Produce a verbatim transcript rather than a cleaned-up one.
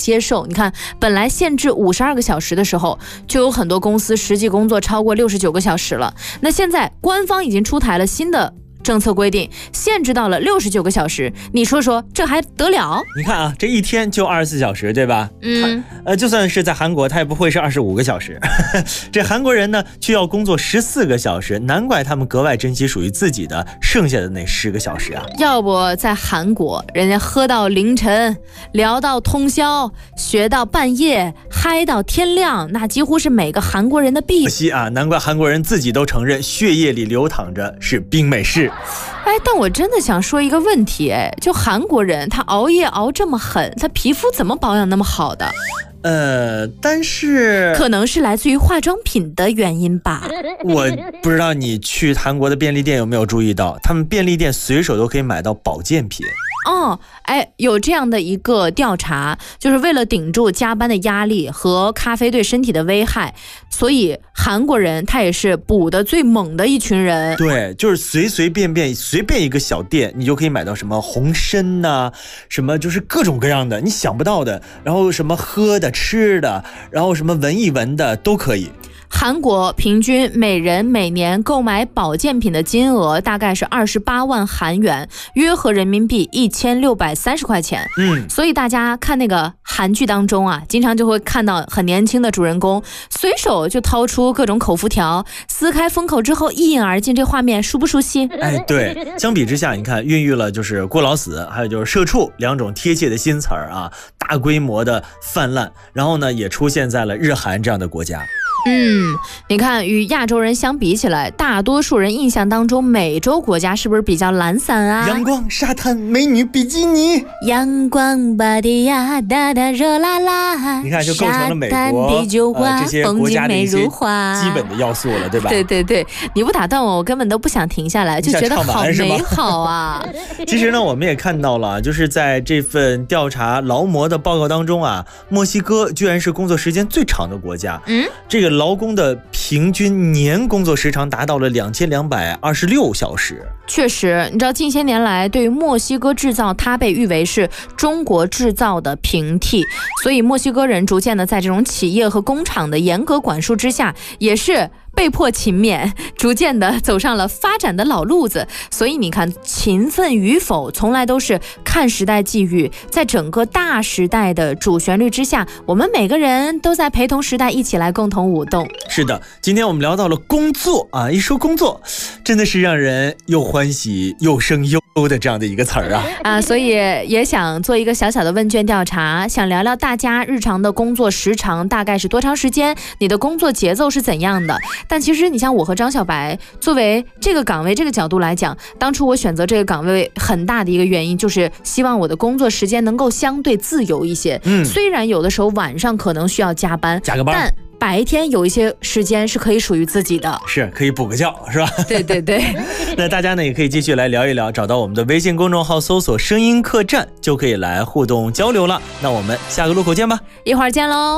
接受。你看，本来限制五十二个小时的时候，就有很多公司实际工作超过六十九个小时了。那现在官方已经出台了新的政策规定，限制到了六十九个小时，你说说这还得了？ 你看啊，这一天就二十四小时，对吧？ 嗯， 呃，就算是在韩国，它也不会是二十五个小时。这韩国人呢，却要工作十四个小时，难怪他们格外珍惜属于自己的剩下的那十个小时啊。 要不在韩国，人家喝到凌晨，聊到通宵，学到半夜，嗨到天亮，那几乎是每个韩国人的必。 可惜啊，难怪韩国人自己都承认，血液里流淌着是冰美式。 哎，但我真的想说一个问题，哎，就韩国人他熬夜熬这么狠，他皮肤怎么保养那么好的？ 呃，但是可能是来自于化妆品的原因吧。 我不知道你去韩国的便利店有没有注意到，他们便利店随手都可以买到保健品。 哦，哎，有这样的一个调查，就是为了顶住加班的压力和咖啡对身体的危害，所以韩国人他也是补的最猛的一群人。 对，就是随随便便随便一个小店，你就可以买到什么红参呐、啊，什么就是各种各样的你想不到的，然后什么喝的吃的，然后什么闻一闻的都可以。 韩国平均每人每年购买保健品的金额大概是二十八万韩元，约合人民币一千六百三十块钱。 嗯， 所以大家看那个韩剧当中啊，经常就会看到很年轻的主人公随手就掏出各种口服条，撕开封口之后一饮而尽，这画面熟不熟悉？ 哎，对，相比之下，你看孕育了就是过劳死，还有就是社畜两种贴切的新词儿啊，大规模的泛滥，然后呢也出现在了日韩这样的国家。 嗯，你看，与亚洲人相比起来，大多数人印象当中，美洲国家是不是比较懒散啊？ 阳光、沙滩、美女、比基尼。 阳光巴迪亚哒哒热辣辣， 你看就构成了美国、呃、这些国家的一些基本的要素了，对吧？ 对对对，你不打断我，我根本都不想停下来，就觉得好美好啊。 其实呢，我们也看到了，就是在这份调查劳模的报告当中啊，墨西哥居然是工作时间最长的国家。嗯，这个劳工的平均年工作时长达到了两千两百二十六小时。 确实，你知道近些年来对于墨西哥制造，它被誉为是中国制造的平替，所以墨西哥人逐渐的在这种企业和工厂的严格管束之下，也是被迫勤勉，逐渐的走上了发展的老路子。所以你看，勤奋与否从来都是看时代际遇，在整个大时代的主旋律之下，我们每个人都在陪同时代一起来共同舞动。 是的，今天我们聊到了工作啊，一说工作真的是让人又欢喜又生忧的这样的一个词儿啊啊，所以也想做一个小小的问卷调查，想聊聊大家日常的工作时长大概是多长时间，你的工作节奏是怎样的。但其实你像我和张小白作为这个岗位这个角度来讲，当初我选择这个岗位很大的一个原因就是希望我的工作时间能够相对自由一些。嗯，虽然有的时候晚上可能需要加班， 加个班， 但白天有一些时间是可以属于自己的， 是可以补个觉，是吧？ 对对对。 那大家呢也可以继续来聊一聊，找到我们的微信公众号搜索声音客栈就可以来互动交流了。那我们下个路口见吧， 一会儿见喽。